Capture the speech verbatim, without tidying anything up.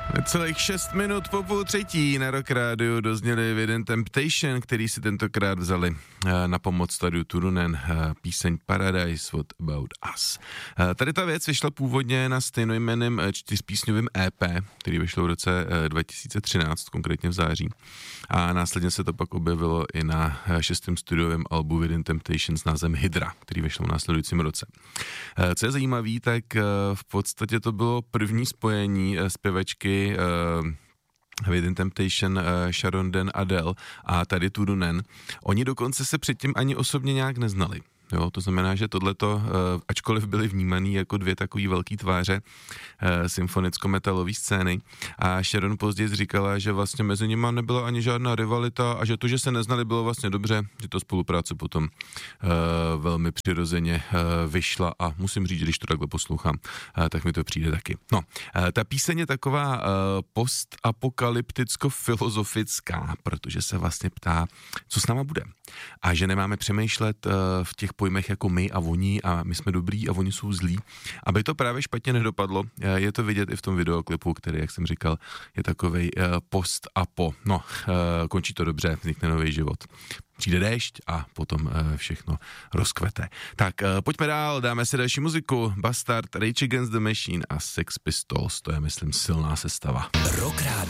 Celých šest minut po půl třetí na Rock Rádiu dozněli Within Temptation, který si tentokrát vzali na pomoc tady Turunen, píseň Paradise, What About Us. Tady ta věc vyšla původně na stejnojmenném čtyřpísňovém E P, který vyšlo v roce dva tisíce třináct, konkrétně v září. A následně se to pak objevilo i na šestém studiovém albu Within Temptation s názvem Hydra, který vyšlo v následujícím roce. Co je zajímavé, tak v podstatě to bylo první spojení zpěvačky uh, Within Temptation, uh, Sharon Den Adele a tady Turunen. Oni dokonce se předtím ani osobně nějak neznali. Jo, to znamená, že tohleto, uh, ačkoliv byly vnímaný jako dvě takový velký tváře uh, symfonicko-metalový scény, a Sharon později říkala, že vlastně mezi nimi nebyla ani žádná rivalita a že to, že se neznali, bylo vlastně dobře, že to spolupráce potom uh, velmi přirozeně uh, vyšla a musím říct, když to takhle poslouchám, uh, tak mi to přijde taky. No, uh, ta píseň je taková uh, postapokalypticko-filozofická, protože se vlastně ptá, co s náma bude. A že nemáme přemýšlet uh, v těch pojmech jako my a oni a my jsme dobrý a oni jsou zlí. Aby to právě špatně nedopadlo, je to vidět i v tom videoklipu, který, jak jsem říkal, je takovej uh, post a po. No, uh, končí to dobře, vznikne nový život. Přijde déšť a potom uh, všechno rozkvete. Tak uh, pojďme dál, dáme si další muziku. Bastard, Rage Against the Machine a Sex Pistols, to je, myslím, silná sestava. Rock Rádio.